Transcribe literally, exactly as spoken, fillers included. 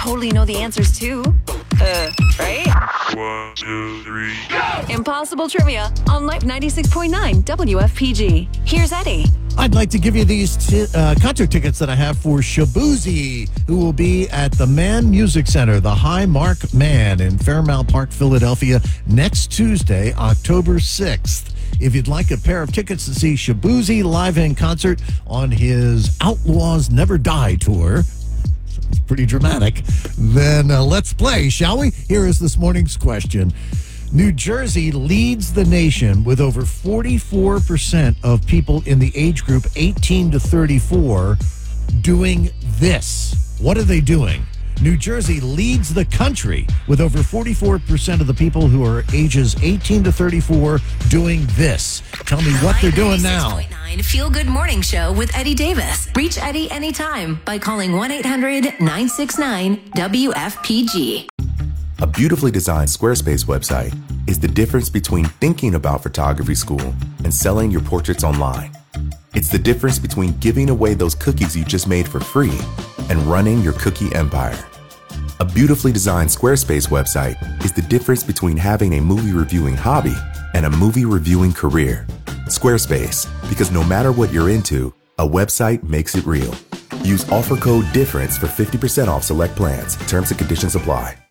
totally know the answers too. Uh, right? One, two, three, go! Impossible Trivia on Life ninety-six point nine W F P G. Here's Eddie. I'd like to give you these t- uh, concert tickets that I have for Shaboozey, who will be at the Mann Music Center, the High Mark Mann in Fairmount Park, Philadelphia, next Tuesday, October sixth. If you'd like a pair of tickets to see Shaboozey live in concert on his Outlaws Never Die tour, sounds pretty dramatic, then uh, let's play, shall we? Here is this morning's question. New Jersey leads the nation with over forty-four percent of people in the age group eighteen to thirty-four doing this. What are they doing? New Jersey leads the country with over forty-four percent of the people who are ages eighteen to thirty-four doing this. Tell me what they're doing now. Feel Good Morning Show with Eddie Davis. Reach Eddie anytime by calling one eight hundred nine six nine W F P G. A beautifully designed Squarespace website is the difference between thinking about photography school and selling your portraits online. It's the difference between giving away those cookies you just made for free and running your cookie empire. A beautifully designed Squarespace website is the difference between having a movie reviewing hobby and a movie reviewing career. Squarespace, because no matter what you're into, a website makes it real. Use offer code DIFFERENCE for fifty percent off select plans. Terms and conditions apply.